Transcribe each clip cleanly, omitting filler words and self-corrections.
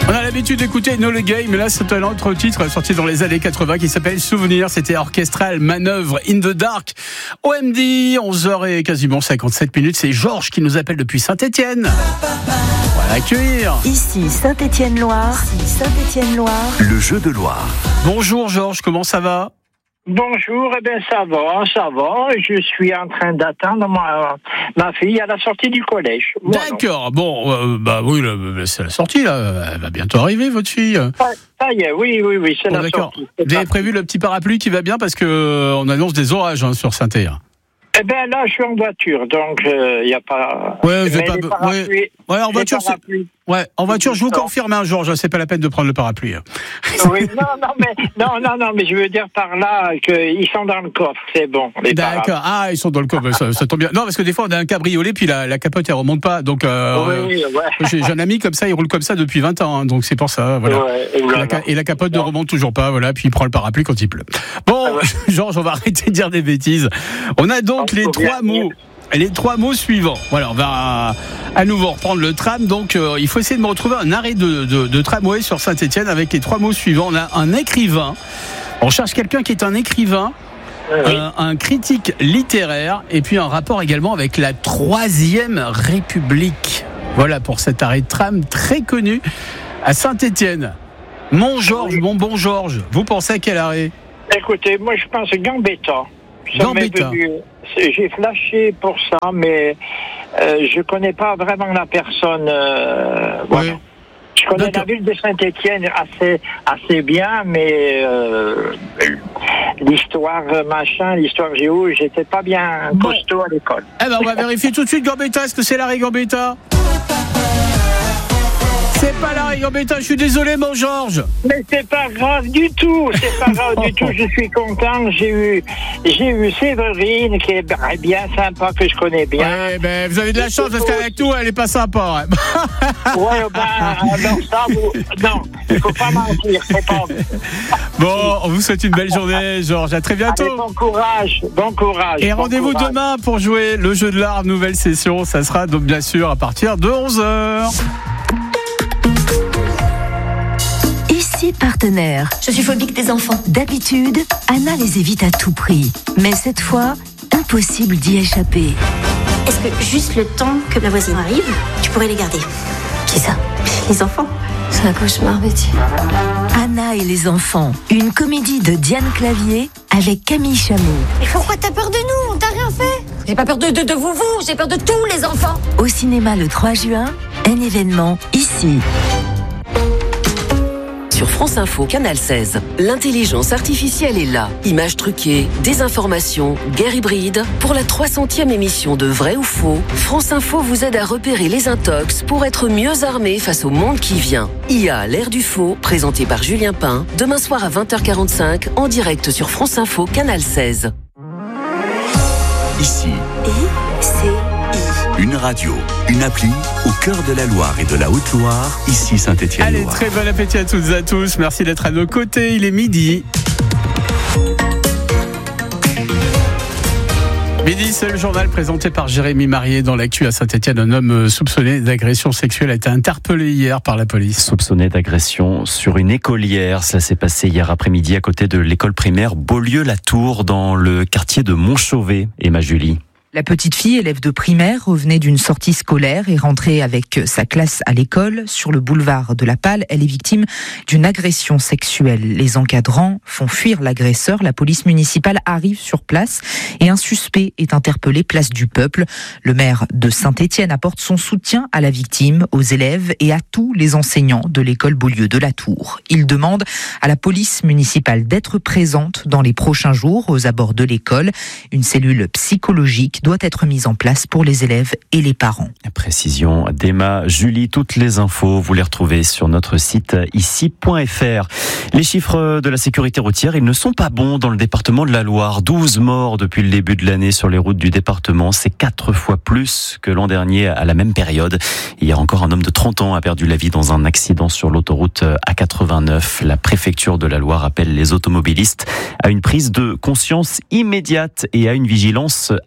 On a l'habitude d'écouter No Le Game, mais là c'est un autre titre sorti dans les années 80 qui s'appelle Souvenir. C'était Orchestral Manœuvre in the Dark. OMD, 11h et quasiment 57 minutes. C'est Georges qui nous appelle depuis Saint-Étienne. On va l'accueillir. Ici Saint-Étienne-Loire. Le jeu de Loire. Bonjour Georges, comment ça va ? Bonjour, ça va. Je suis en train d'attendre ma fille à la sortie du collège. Voilà. D'accord, bon, oui, c'est la sortie là, elle va bientôt arriver votre fille. Ça y est, oui, c'est la sortie. Vous avez prévu le petit parapluie qui va bien parce que on annonce des orages sur Saint-Étienne. Eh bien là, je suis en voiture, donc il n'y a pas... Ouais, en voiture, en voiture, je vous confirme, Georges, c'est pas la peine de prendre le parapluie. Oui, non, mais je veux dire par là qu'ils sont dans le coffre, c'est bon. D'accord, ils sont dans le coffre, ça tombe bien. Non, parce que des fois, on a un cabriolet, puis la capote, elle remonte pas, donc j'ai un ami comme ça, il roule comme ça depuis 20 ans, donc c'est pour ça, voilà. Et la capote ne remonte toujours pas, voilà, puis il prend le parapluie quand il pleut. Bon, Georges, on va arrêter de dire des bêtises. On a donc les trois mots suivants. Voilà, on va à nouveau reprendre le tram. Donc, il faut essayer de me retrouver un arrêt de tramway sur Saint-Étienne avec les trois mots suivants. On a un écrivain. On cherche quelqu'un qui est un écrivain, un critique littéraire, et puis un rapport également avec la Troisième République. Voilà pour cet arrêt de tram très connu à Saint-Étienne. Mon bon Georges, vous pensez à quel arrêt ? Écoutez, moi je pense à Gambetta. Gambetta. J'ai flashé pour ça, mais je connais pas vraiment la personne. Voilà. Je connais la ville de Saint-Étienne assez bien, mais l'histoire géo, j'étais pas bien costaud à l'école. On va vérifier tout de suite Gambetta. Est-ce que c'est l'arrêt Gambetta ? C'est pas l'arrêt Gambetta, je suis désolé mon Georges. Mais c'est pas grave du tout, je suis content, j'ai eu Séverine qui est bien sympa, que je connais bien. Ouais, vous avez de la chance parce qu'avec nous elle est pas sympa. Non, il faut pas mentir, Bon, on vous souhaite une belle journée Georges, à très bientôt. Allez, bon courage. Et rendez-vous demain pour jouer le jeu de l'art, nouvelle session, ça sera donc bien sûr à partir de 11h. Partenaire. Je suis phobique des enfants. D'habitude, Anna les évite à tout prix. Mais cette fois, impossible d'y échapper. Est-ce que juste le temps que la voisine arrive, tu pourrais les garder ? Qui ça ? Les enfants. C'est un cauchemar, Betty. Anna et les enfants. Une comédie de Diane Clavier avec Camille Chamou. Mais pourquoi t'as peur de nous ? On t'a rien fait ? J'ai pas peur de vous, j'ai peur de tous les enfants. Au cinéma le 3 juin, un événement ici. Sur France Info, Canal 16. L'intelligence artificielle est là. Images truquées, désinformation, guerre hybride. Pour la 300e émission de Vrai ou Faux, France Info vous aide à repérer les intox pour être mieux armé face au monde qui vient. IA, l'ère du faux, présenté par Julien Pain, demain soir à 20h45, en direct sur France Info, Canal 16. Ici. Une radio, une appli au cœur de la Loire et de la Haute-Loire, ici Saint-Étienne. Allez, très bon appétit à toutes et à tous. Merci d'être à nos côtés. Il est midi. Midi, c'est le journal présenté par Jérémy Marié. Dans l'actu à Saint-Étienne, un homme soupçonné d'agression sexuelle a été interpellé hier par la police. Soupçonné d'agression sur une écolière. Ça s'est passé hier après-midi à côté de l'école primaire Beaulieu-la-Tour dans le quartier de Montchauvet. Emma Julie. La petite fille, élève de primaire, revenait d'une sortie scolaire et rentrait avec sa classe à l'école. Sur le boulevard de la Palle, elle est victime d'une agression sexuelle. Les encadrants font fuir l'agresseur. La police municipale arrive sur place et un suspect est interpellé place du Peuple. Le maire de Saint-Étienne apporte son soutien à la victime, aux élèves et à tous les enseignants de l'école Beaulieu de la Tour. Il demande à la police municipale d'être présente dans les prochains jours aux abords de l'école. Une cellule psychologique doit être mise en place pour les élèves et les parents. Précision d'Emma Julie. Toutes les infos, vous les retrouvez sur notre site ici.fr. Les chiffres de la sécurité routière, ils ne sont pas bons dans le département de la Loire. 12 morts depuis le début de l'année sur les routes du département. C'est 4 fois plus que l'an dernier à la même période. Hier encore, un homme de 30 ans a perdu la vie dans un accident sur l'autoroute A89. La préfecture de la Loire appelle les automobilistes à une prise de conscience immédiate et à une vigilance accrue.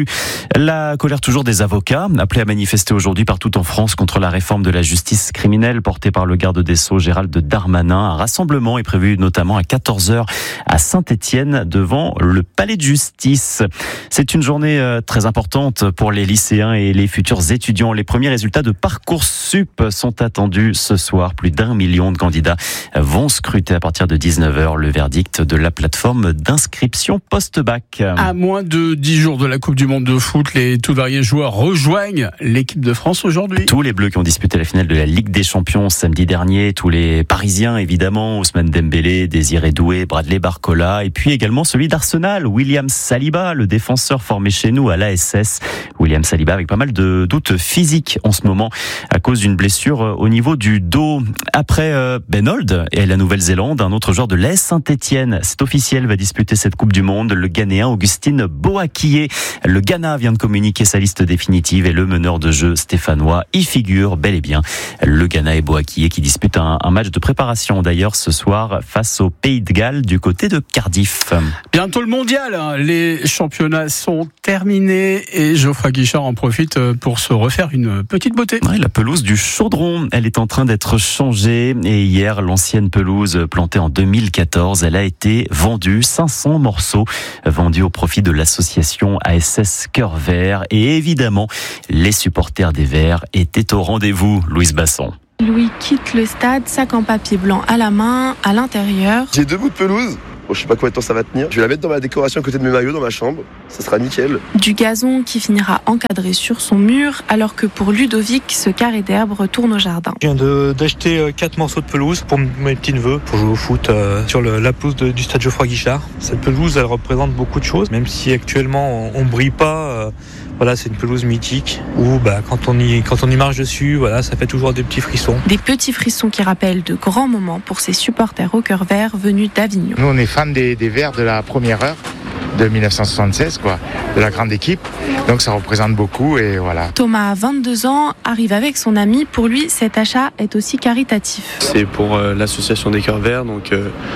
rue. La colère toujours des avocats, appelés à manifester aujourd'hui partout en France contre la réforme de la justice criminelle portée par le garde des Sceaux Gérald Darmanin. Un rassemblement est prévu notamment à 14h à Saint-Étienne devant le palais de justice. C'est une journée très importante pour les lycéens et les futurs étudiants. Les premiers résultats de Parcoursup sont attendus ce soir. Plus d'1 million de candidats vont scruter à partir de 19h le verdict de la plateforme d'inscription post-bac. À moins de 10 jours de la Coupe du Monde de foot, les tout variés joueurs rejoignent l'équipe de France aujourd'hui. Tous les Bleus qui ont disputé la finale de la Ligue des Champions samedi dernier, tous les Parisiens évidemment, Ousmane Dembélé, Désiré Doué, Bradley Barcola, et puis également celui d'Arsenal, William Saliba, le défenseur formé chez nous à l'ASS. William Saliba avec pas mal de doutes physiques en ce moment à cause d'une blessure au niveau du dos. Après Ben Holt et la Nouvelle-Zélande, un autre joueur de l'AS Saint-Étienne, c'est officiel, va disputer cette Coupe du Monde, le Ghanéen Augustine Boakye. Le Ghana vient de communiquer sa liste définitive et le meneur de jeu stéphanois y figure bel et bien. Le Ghana et Boakye qui disputent un match de préparation d'ailleurs ce soir face au Pays de Galles du côté de Cardiff. Bientôt le mondial, les championnats sont terminés et Geoffroy Guichard en profite pour se refaire une petite beauté. Ouais, la pelouse du Chaudron, elle est en train d'être changée et hier l'ancienne pelouse plantée en 2014, elle a été vendue, 500 morceaux vendus au profit de l'association ASS Cœur Vert et évidemment les supporters des Verts étaient au rendez-vous. Louise Basson. Louis quitte le stade, sac en papier blanc à la main, à l'intérieur. J'ai 2 bouts de pelouse. Bon, je sais pas combien de temps ça va tenir. Je vais la mettre dans ma décoration à côté de mes maillots dans ma chambre. Ça sera nickel. Du gazon qui finira encadré sur son mur, alors que pour Ludovic, ce carré d'herbe retourne au jardin. Je viens d'acheter 4 morceaux de pelouse pour mes petits-neveux, pour jouer au foot sur la pelouse du stade Geoffroy Guichard. Cette pelouse, elle représente beaucoup de choses, même si actuellement on brille pas. Voilà, c'est une pelouse mythique où quand on y marche dessus, voilà, ça fait toujours des petits frissons. Des petits frissons qui rappellent de grands moments pour ces supporters au cœur vert venus d'Avignon. Nous, on est fans des Verts de la première heure de 1976, de la grande équipe. Donc ça représente beaucoup et voilà. Thomas, 22 ans, arrive avec son ami. Pour lui, cet achat est aussi caritatif. C'est pour l'association des Cœurs Verts, donc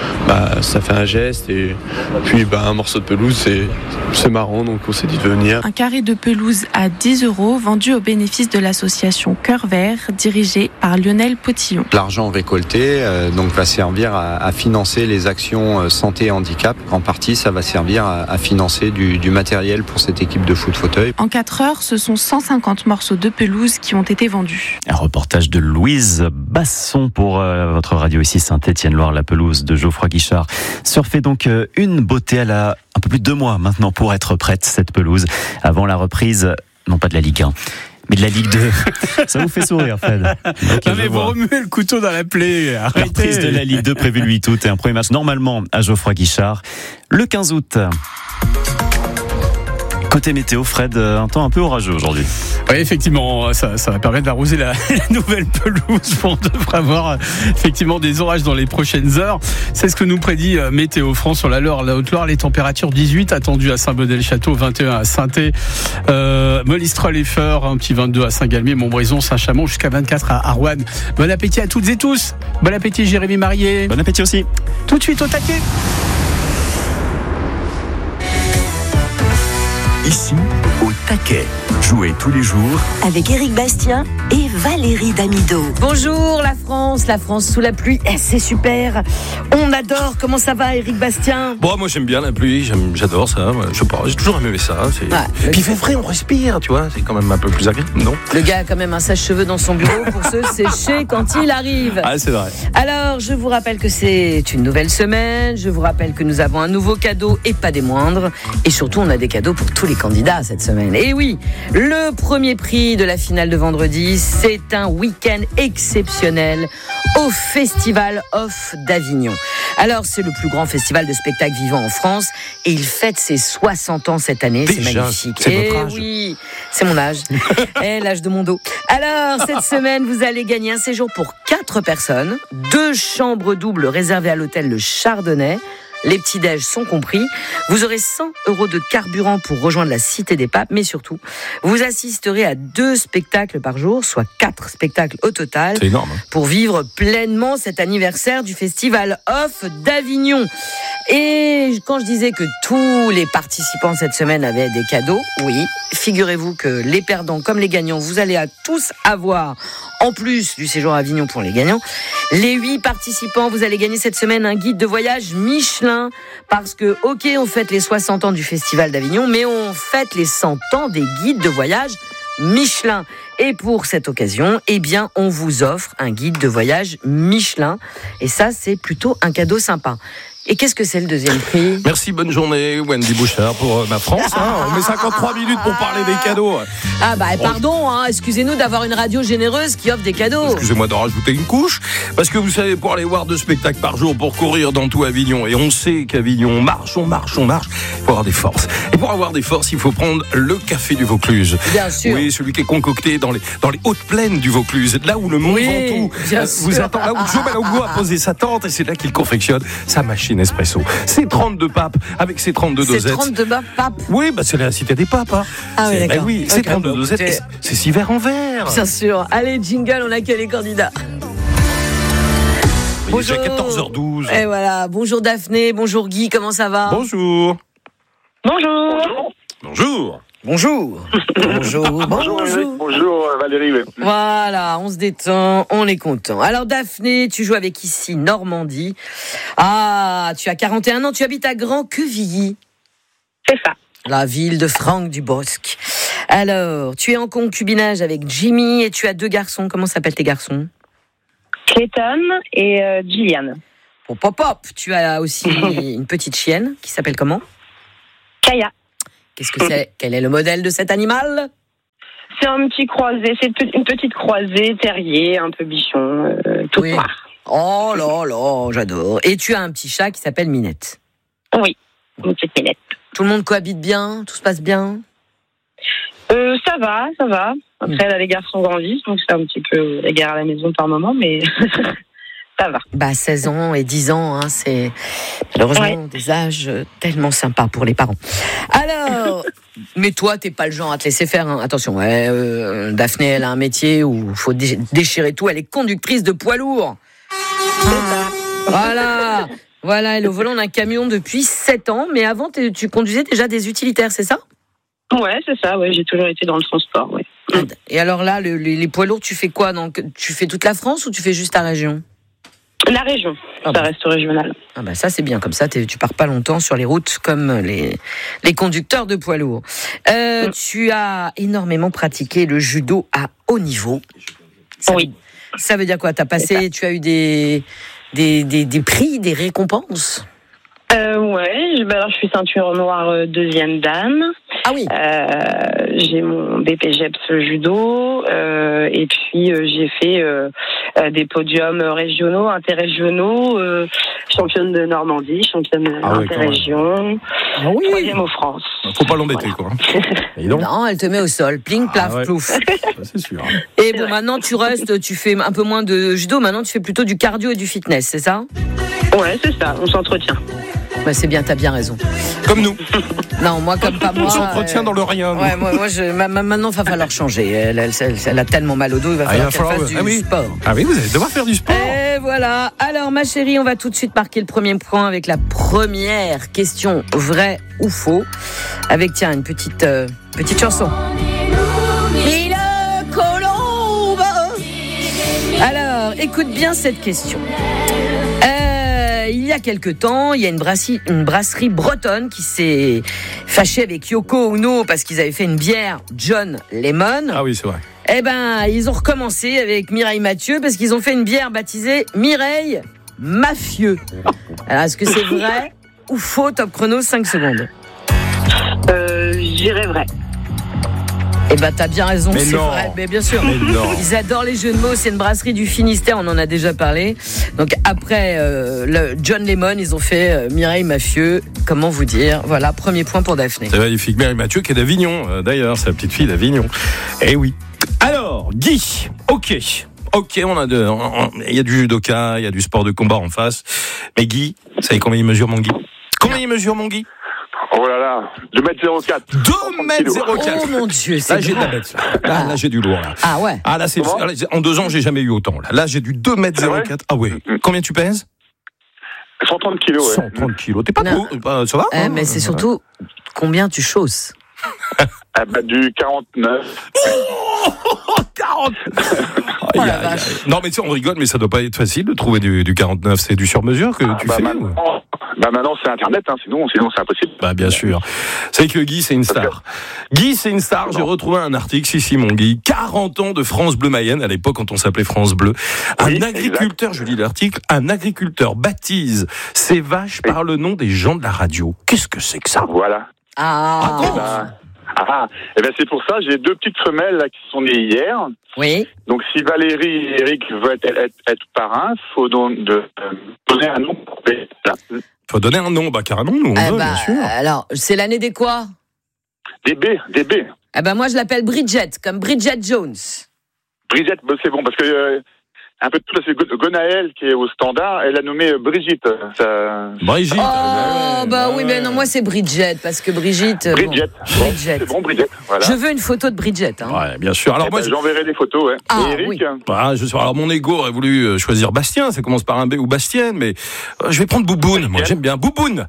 ça fait un geste et puis un morceau de pelouse, c'est marrant, donc on s'est dit de venir. Un carré de pelouse à 10 € vendu au bénéfice de l'association Cœur Vert, dirigée par Lionel Potillon. L'argent récolté va servir à financer les actions santé et handicap. En partie, ça va servir à financer du matériel pour cette équipe de foot fauteuil. En 4 heures, ce sont 150 morceaux de pelouse qui ont été vendus. Un reportage de Louise Basson pour votre radio ici Saint-Étienne-Loire, la pelouse de Geoffroy Guichard. Surfait donc une beauté, elle a un peu plus de 2 mois maintenant pour être prête, cette pelouse, avant la reprise, non pas de la Ligue 1, mais de la Ligue 2. Ça vous fait sourire, Fred? Okay, non mais vous remuez le couteau dans la plaie. Arrêtez. La reprise de la Ligue 2 prévue le 8 août et un premier match normalement à Geoffroy Guichard le 15 août. Côté météo, Fred, un temps un peu orageux aujourd'hui. Oui, effectivement, ça va permettre d'arroser la nouvelle pelouse. On devrait avoir effectivement des orages dans les prochaines heures. C'est ce que nous prédit Météo France sur la Loire, la Haute-Loire. Les températures 18 attendues à Saint-Baudel-le-Château, 21 à Sainté, Monistrol-et-Feur, un petit 22 à Saint-Galmier, Montbrison, Saint-Chamond, jusqu'à 24 à Roanne. Bon appétit à toutes et tous. Bon appétit, Jérémy Marié. Bon appétit aussi. Tout de suite au taquet. Ici, au taquet. Jouez tous les jours avec Éric Bastien et Valérie Damido. Bonjour la France sous la pluie, c'est super. On adore. Comment ça va, Éric Bastien? Bon, moi j'aime bien la pluie, j'adore ça. Je sais pas, j'ai toujours aimé ça. Puis il fait frais, on respire, tu vois. C'est quand même un peu plus agréable, non? Le gars a quand même un sèche-cheveux dans son bureau pour se sécher quand il arrive. Ah, c'est vrai. Alors, je vous rappelle que c'est une nouvelle semaine. Je vous rappelle que nous avons un nouveau cadeau et pas des moindres. Et surtout, on a des cadeaux pour tous les candidats cette semaine. Et oui, le premier prix de la finale de vendredi, c'est un week-end exceptionnel au Festival Off d'Avignon. Alors, c'est le plus grand festival de spectacles vivants en France et il fête ses 60 ans cette année. Déjà, c'est magnifique. C'est votre âge. Oui, c'est mon âge. Et l'âge de mon dos. Alors, cette semaine, vous allez gagner un séjour pour 4 personnes, 2 chambres doubles réservées à l'hôtel Le Chardonnay, les petits-déj sont compris. Vous aurez 100 € de carburant pour rejoindre la Cité des Papes, mais surtout, vous assisterez à 2 spectacles par jour, soit 4 spectacles au total. C'est énorme. Pour vivre pleinement cet anniversaire du Festival Off d'Avignon. Et quand je disais que tous les participants cette semaine avaient des cadeaux, oui, figurez-vous que les perdants comme les gagnants, vous allez tous avoir, en plus du séjour à Avignon pour les gagnants, les 8 participants, vous allez gagner cette semaine un guide de voyage Michelin, parce que, ok, on fête les 60 ans du Festival d'Avignon, mais on fête les 100 ans des guides de voyage Michelin. Et pour cette occasion, eh bien, on vous offre un guide de voyage Michelin. Et ça, c'est plutôt un cadeau sympa. Et qu'est-ce que c'est le deuxième prix ? Merci, bonne journée Wendy Bouchard pour ma France. On met 53 minutes pour parler des cadeaux. Ah bah pardon, excusez-nous d'avoir une radio généreuse qui offre des cadeaux. Excusez-moi de rajouter une couche, parce que vous savez, pour aller voir 2 spectacles par jour, pour courir dans tout Avignon, et on sait qu'Avignon, on marche, il faut avoir des forces. Et pour avoir des forces, il faut prendre le café du Vaucluse. Bien sûr. Oui, celui qui est concocté dans les hautes plaines du Vaucluse, là où le Mont Ventoux vous attend, là où Joe Malongo a posé sa tente, et c'est là qu'il confectionne sa machine espresso. C'est 32 papes avec ses 32 dosettes. C'est 32 papes. Oui, c'est la Cité des Papes. Ah oui, d'accord. Oui, c'est 32 dosettes. C'est 6 verres en verre. Bien sûr. Allez, jingle, on accueille les candidats. Bonjour. Il est déjà 14h12. Et voilà. Bonjour Daphné, bonjour Guy, comment ça va ? Bonjour. Bonjour. Bonjour. Bonjour. Bonjour Valérie. Voilà, on se détend, on est content. Alors Daphné, tu joues avec ici Normandie. Ah, tu as 41 ans, tu habites à Grand-Quevilly. C'est ça. La ville de Franck Dubosc. Alors, tu es en concubinage avec Jimmy et tu as 2 garçons. Comment s'appellent tes garçons ? Clayton et Gillian. Hop. Tu as aussi une petite chienne qui s'appelle comment ? Kaya. Qu'est-ce que c'est ? Quel est le modèle de cet animal ? C'est un petit croisé, c'est une petite croisée, terrier, un peu bichon, tout noir. Oh là, j'adore. Et tu as un petit chat qui s'appelle Minette. Oui, une petite Minette. Tout le monde cohabite bien ? Tout se passe bien ? Ça va. Après, là, les garçons grandissent, donc c'est un petit peu la guerre à la maison par moment, mais ça va. 16 ans et 10 ans, c'est malheureusement des âges tellement sympas pour les parents. Alors, mais toi, t'es pas le genre à te laisser faire. Attention, Daphné, elle a un métier où il faut déchirer tout. Elle est conductrice de poids lourd. Voilà, elle est au volant d'un camion depuis 7 ans. Mais avant, tu conduisais déjà des utilitaires, c'est ça ? Ouais, c'est ça. Ouais, j'ai toujours été dans le transport. Ouais. Et alors là, les poids lourds, tu fais quoi ? Donc, tu fais toute la France ou tu fais juste ta région ? La région, ça reste régional. Ça c'est bien, comme ça tu pars pas longtemps sur les routes comme les conducteurs de poids lourds. Tu as énormément pratiqué le judo à haut niveau. Ça veut dire quoi ? Tu as eu des prix, des récompenses ? Alors je suis ceinture noire 2e dan. Ah oui. J'ai mon BPGEPS judo et puis j'ai fait des podiums régionaux, interrégionaux, championne de Normandie, championne interrégion, 3e au France. Faut pas l'embêter quoi. Non, elle te met au sol, pling, plaf, plouf. C'est sûr. Et bon, maintenant tu fais un peu moins de judo, maintenant tu fais plutôt du cardio et du fitness, c'est ça ? Ouais, c'est ça, on s'entretient. C'est bien, t'as bien raison. Comme nous. Non, moi comme pas moi. On s'entretient dans le rien. Ouais, moi maintenant il va falloir changer. Elle a tellement mal au dos, il va falloir qu'elle fasse du sport. Ah oui, vous allez devoir faire du sport. Et voilà. Alors ma chérie, on va tout de suite marquer le premier point avec la première question, vrai ou faux, avec une petite chanson. Mille colombes. Alors, écoute bien cette question. Il y a quelque temps, il y a une brasserie bretonne qui s'est fâchée avec Yoko Ono parce qu'ils avaient fait une bière John Lemon. Ah oui, c'est vrai. Ils ont recommencé avec Mireille Mathieu parce qu'ils ont fait une bière baptisée Mireille Mafieux. Alors, est-ce que c'est vrai ou faux ? Top chrono, 5 secondes. Je dirais vrai. T'as bien raison, c'est vrai. Mais bien sûr, ils adorent les jeux de mots. C'est une brasserie du Finistère, on en a déjà parlé. Donc après le John Lemon, ils ont fait Mireille Mafieux. Comment vous dire ? Voilà, premier point pour Daphné. C'est magnifique. Mireille Mathieu qui est d'Avignon, d'ailleurs, c'est la petite fille d'Avignon. Eh oui. Alors, Guy, ok, il y a du judoka, il y a du sport de combat en face. Mais Guy, vous savez combien il mesure mon Guy ? Combien il mesure, mon Guy? Oh là là, 2m04. 2m04. Oh mon Dieu, c'est là, j'ai de la bête. Là, j'ai du lourd. Là. Ah ouais. Ah là, en 2 ans, j'ai jamais eu autant. Là, j'ai du 2m04. Ah ouais. Combien tu pèses? 130 kilos, ouais. 130 kilos. T'es pas trop, ça va? Mais c'est surtout combien tu chausses. Du 49. Oh, 40. Non, mais tu sais, on rigole, mais ça doit pas être facile de trouver du 49. C'est du sur-mesure que tu fais. Maintenant, c'est Internet, sinon c'est impossible. Bien sûr. C'est que Guy, c'est une star. Guy, c'est une star. J'ai retrouvé un article, si, mon Guy. 40 ans de France Bleu Mayenne, à l'époque, quand on s'appelait France Bleu. Un agriculteur, je lis l'article, un agriculteur baptise ses vaches par le nom des gens de la radio. Qu'est-ce que c'est que ça? Voilà. C'est pour ça, j'ai 2 petites femelles là, qui sont nées hier. Oui. Donc si Valérie et Eric veulent être parrains, il faut donner un nom. Faut donner un nom, carrément, nous, on veut, bien sûr. Alors, c'est l'année des quoi? Des B. Moi, je l'appelle Bridget, comme Bridget Jones. Bridget, c'est bon, parce que... un peu tout, c'est Gonaël qui est au standard, elle a nommé Brigitte. Brigitte. Oui, mais non, moi c'est Bridget, parce que Brigitte. Bridget. Bridget. C'est bon, Bridget. Voilà. Je veux une photo de Bridget. Ouais, bien sûr. Alors moi, j'enverrai des photos, ouais. Et Eric. Oui. Alors mon ego aurait voulu choisir Bastien, ça commence par un B ou Bastienne, mais je vais prendre Bouboune. Moi, j'aime bien Bouboune.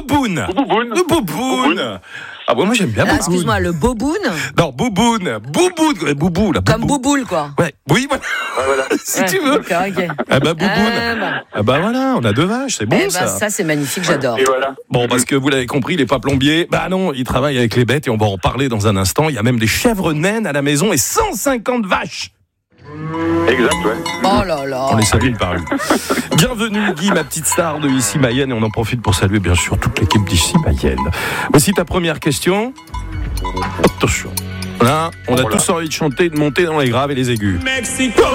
Moi j'aime bien Bouboune. Excuse-moi, le Boboune? Non, Bouboune. Boubou, là. Comme Bouboule, quoi. Ouais. Oui, voilà. Si tu veux. Okay. Bouboune. Voilà, on a 2 vaches, c'est bon ça. Ça c'est magnifique, j'adore. Et voilà. Bon, parce que vous l'avez compris, il n'est pas plombier. Non, il travaille avec les bêtes et on va en parler dans un instant. Il y a même des chèvres naines à la maison et 150 vaches. Exact, ouais. Oh là là. On les salue une par une. Bienvenue Guy, ma petite star de Ici Mayenne, et on en profite pour saluer bien sûr toute l'équipe d'Ici Mayenne. Voici ta première question. Attention. Là, on a tous envie de chanter, de monter dans les graves et les aigus. Mexico.